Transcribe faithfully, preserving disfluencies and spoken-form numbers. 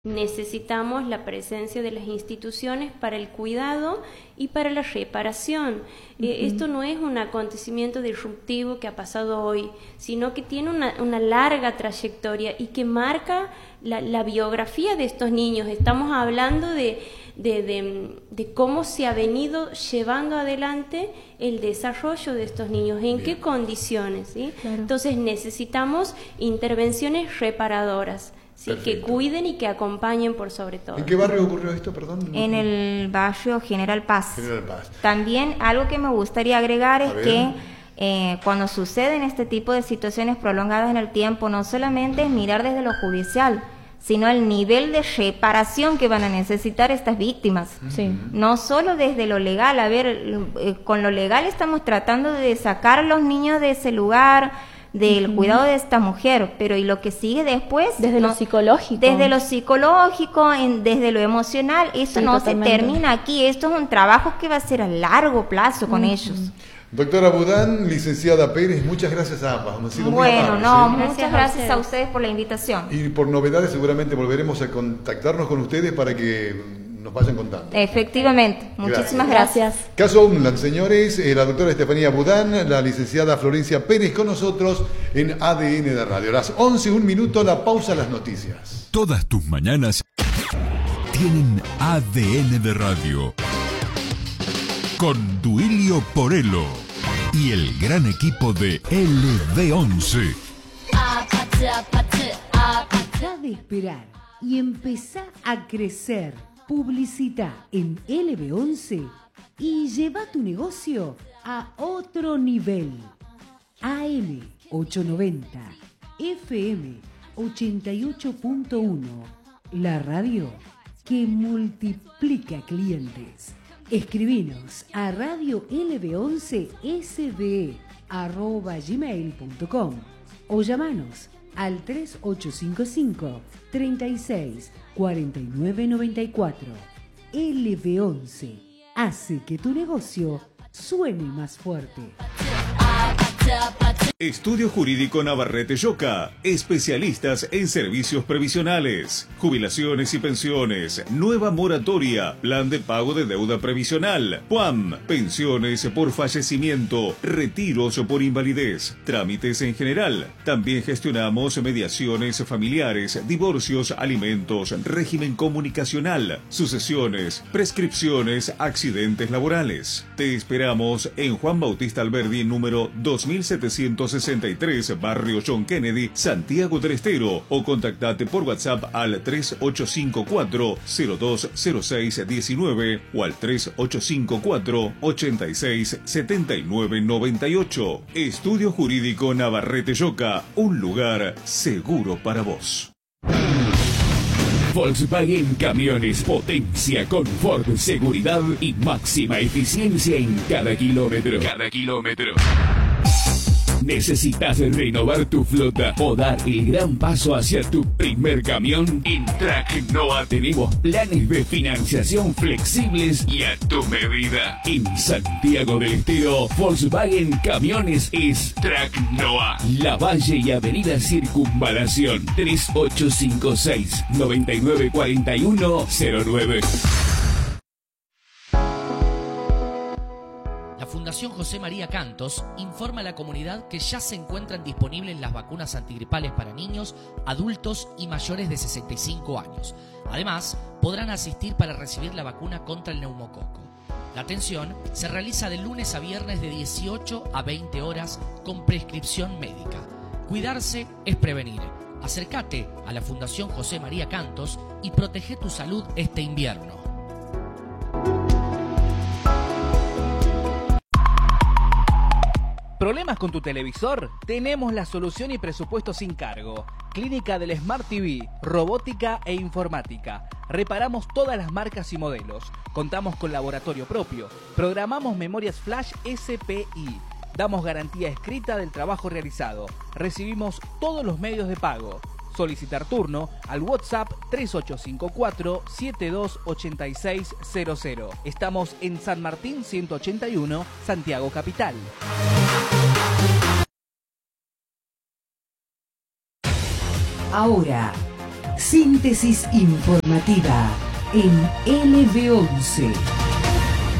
Necesitamos la presencia de las instituciones para el cuidado y para la reparación. Uh-huh. Eh, esto no es un acontecimiento disruptivo que ha pasado hoy, sino que tiene una, una larga trayectoria y que marca la, la biografía de estos niños. Estamos hablando de, de, de, de cómo se ha venido llevando adelante el desarrollo de estos niños, en Bien. qué condiciones, ¿sí? Claro. Entonces necesitamos intervenciones reparadoras. Sí, que cuiden y que acompañen por sobre todo. ¿En qué barrio ocurrió esto, perdón? En el barrio General Paz. General Paz. También algo que me gustaría agregar es que eh, cuando suceden este tipo de situaciones prolongadas en el tiempo, no solamente es mirar desde lo judicial, sino el nivel de reparación que van a necesitar estas víctimas. Sí. No solo desde lo legal. A ver, eh, con lo legal estamos tratando de sacar a los niños de ese lugar, del uh-huh. cuidado de esta mujer, pero y lo que sigue después desde no, lo psicológico desde lo psicológico en, desde lo emocional, eso sí, no totalmente. se termina aquí, esto es un trabajo que va a ser a largo plazo con uh-huh. ellos. Doctora Budán, licenciada Pérez, muchas gracias a ambas. Han sido bueno, muy amables, no, ¿sí? muchas gracias, gracias a ustedes por la invitación. Y por novedades seguramente volveremos a contactarnos con ustedes para que nos vayan contando. Efectivamente, muchísimas gracias. gracias. Caso Umland, señores, eh, la doctora Estefanía Budán, la licenciada Florencia Pérez con nosotros en A D N de Radio. A las once, un minuto, la pausa, las noticias. Todas tus mañanas tienen A D N de Radio. Con Duilio Porello y el gran equipo de L B once. Deja de esperar y empezá a crecer. Publicita en L B once y lleva tu negocio a otro nivel. A M ochocientos noventa, F M ochenta y ocho punto uno, la radio que multiplica clientes. Escribinos a radio L B once S D E arroba gmail punto com o llamanos al tres ocho cinco cinco, treinta y seis, cuarenta y nueve noventa y cuatro. L B once hace que tu negocio suene más fuerte. Estudio Jurídico Navarrete Lloca, especialistas en servicios previsionales, jubilaciones y pensiones, nueva moratoria, plan de pago de deuda previsional, P U A M, pensiones por fallecimiento, retiros por invalidez, trámites en general. También gestionamos mediaciones familiares, divorcios, alimentos, régimen comunicacional, sucesiones, prescripciones, accidentes laborales. Te esperamos en Juan Bautista Alberdi, número dos mil setecientos sesenta y tres, Barrio John Kennedy, Santiago del Estero, o contactate por WhatsApp al tres ocho cinco cuatro, cero dos cero seis uno nueve o al tres ocho cinco cuatro, ochenta y seis, setenta y nueve noventa y ocho. Estudio Jurídico Navarrete Lloca, un lugar seguro para vos. Volkswagen Camiones, potencia, confort, seguridad y máxima eficiencia en cada kilómetro. Cada kilómetro. ¿Necesitas renovar tu flota o dar el gran paso hacia tu primer camión? En Tracnoa tenemos planes de financiación flexibles y a tu medida. En Santiago del Estero, Volkswagen Camiones es Tracnoa, Lavalle y Avenida Circunvalación. Tres ocho cinco seis, nueve nueve cuatro uno cero nueve. La Fundación José María Cantos informa a la comunidad que ya se encuentran disponibles las vacunas antigripales para niños, adultos y mayores de sesenta y cinco años. Además, podrán asistir para recibir la vacuna contra el neumococo. La atención se realiza de lunes a viernes de dieciocho a veinte horas con prescripción médica. Cuidarse es prevenir. Acércate a la Fundación José María Cantos y protege tu salud este invierno. ¿Problemas con tu televisor? Tenemos la solución y presupuesto sin cargo. Clínica del Smart T V, robótica e informática. Reparamos todas las marcas y modelos. Contamos con laboratorio propio. Programamos memorias flash S P I. Damos garantía escrita del trabajo realizado. Recibimos todos los medios de pago. Solicitar turno al WhatsApp tres ocho cinco cuatro, siete dos ocho seis cero cero. Estamos en San Martín ciento ochenta y uno, Santiago Capital. Ahora, Síntesis informativa en L B once.